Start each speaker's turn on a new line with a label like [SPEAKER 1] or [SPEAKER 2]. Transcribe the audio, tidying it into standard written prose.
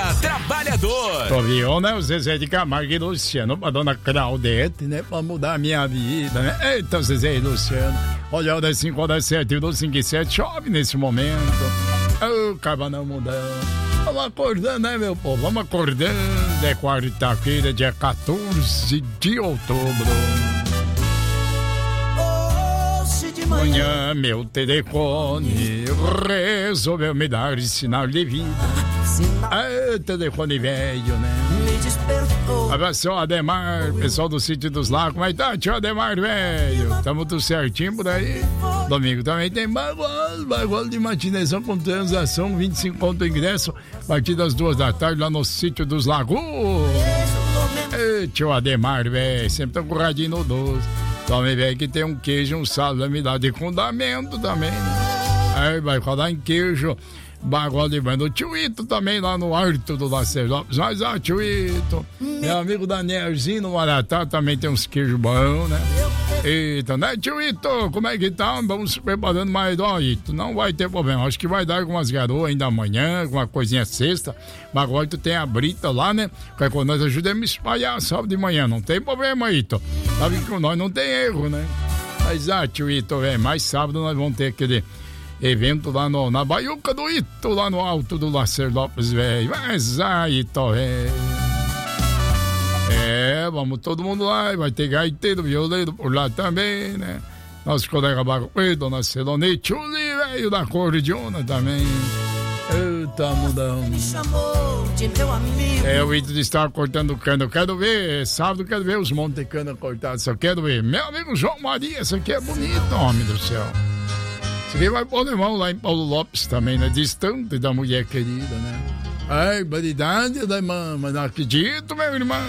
[SPEAKER 1] Dia Trabalhador.
[SPEAKER 2] Tô viu, né? O Zezé de Camargo e Luciano pra dona Claudete, né? Pra mudar a minha vida, né? Eita, Zezé e Luciano. Olha, das 5 das 7, do 5 e 7, chove nesse momento. Ô, Cabanão mudando. Vamos acordando, né, meu povo? Vamos acordando. É quarta-feira, dia 14 de outubro. Manhã meu telefone resolveu me dar sinal de vida. Telefone velho, né? Abração, Ademar, pessoal do Sítio dos Lagos. Como é que tá, tio Ademar, velho? Tamo tudo certinho por aí. Domingo também tem bagual de matinezão com transação, 25 conto ingresso, a partir das 2 da tarde lá no Sítio dos Lagos. Tio Ademar, velho, sempre tão curradinho no 12. Também, velho, que tem um queijo, um salame lá de fundamento também, né? Aí vai falar em queijo, bagulho de banho. O tio Ito também lá no Alto do Lacer Lopes. Mas, tio Ito, meu amigo Danielzinho no Maratá também tem uns queijos bons, né? Eita, né, tio Ito? Como é que tá? Vamos se preparando mais, Ito. Não vai ter problema. Acho que vai dar algumas garoas ainda amanhã, alguma coisinha sexta. Mas agora tu tem a Brita lá, né? Que quando nós ajudamos a espalhar sábado de manhã. Não tem problema, Ito. Sabe que com nós não tem erro, né? Mas, tio Ito, velho, mais sábado nós vamos ter aquele evento lá na Baiuca do Ito, lá no Alto do Lacer Lopes, velho. Mas, Ito, velho. Vamos todo mundo lá, vai ter gaiteiro, violeiro por lá também, né? Nosso colega Bagoê, dona Celonete, o velho da Cordiona também. Eita, mudão. O Ito está cortando cana, eu quero ver, sábado eu quero ver os montes de cana cortados, eu quero ver. Meu amigo João Maria, isso aqui é bonito, homem do céu. Isso aqui vai pôr irmão lá em Paulo Lopes também, né? Distante da mulher querida, né? Ai, variedade da irmã, mas não acredito, meu irmão.